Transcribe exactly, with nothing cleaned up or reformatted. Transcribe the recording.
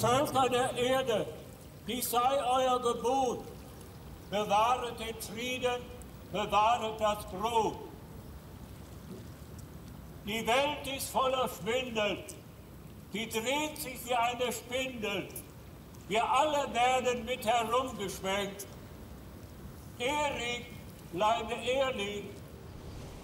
Völker der Erde, dies sei euer Gebot. Bewahret den Frieden, bewahret das Brot. Die Welt ist voller Schwindel, die dreht sich wie eine Spindel. Wir alle werden mit herumgeschwenkt. Erik, bleibe ehrlich,